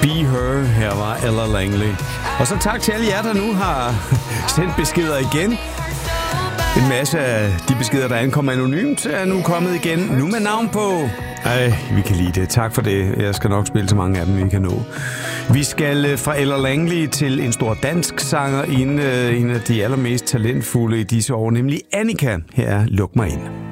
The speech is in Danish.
Be Her, her var Ella Langley. Og så tak til alle jer, der nu har sendt beskeder igen. En masse af de beskeder, der ankommer anonymt, er nu kommet igen. Nu med navn på. Vi kan lide det. Tak for det. Jeg skal nok spille så mange af dem, vi kan nå. Vi skal fra Ella Langley til en stor dansk sanger, en af de allermest talentfulde i disse år, nemlig Annika. Her er Luk mig ind.